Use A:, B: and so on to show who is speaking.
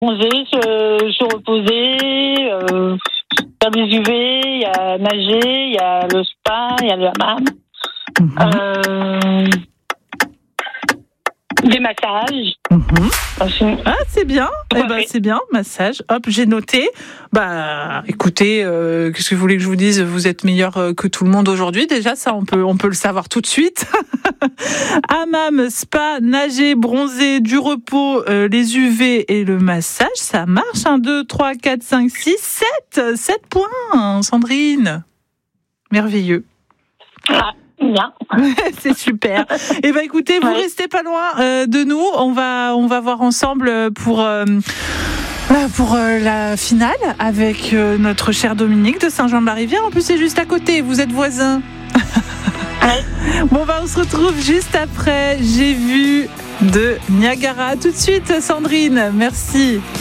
A: bronzer, se reposer, faire des UV, il y a nager, il y a le spa, il y a le hammam. Des massages.
B: Ah, c'est bien. Eh ben, c'est bien, massage. Hop, j'ai noté. Bah, écoutez, qu'est-ce que vous voulez que je vous dise ? Vous êtes meilleur que tout le monde aujourd'hui. Déjà, ça, on peut le savoir tout de suite. Hammam, spa, nager, bronzer, du repos, les UV et le massage, ça marche. 1, 2, 3, 4, 5, 6, 7. 7 points, Sandrine. Merveilleux.
A: Ah. Bien.
B: C'est super. Et ben écoutez, vous restez pas loin de nous. On va voir ensemble pour la finale avec notre cher Dominique de Saint-Jean-de-la-Rivière. En plus, c'est juste à côté. Vous êtes voisins. Bon, on se retrouve juste après. J'ai vu de Niagara. Tout de suite, Sandrine. Merci.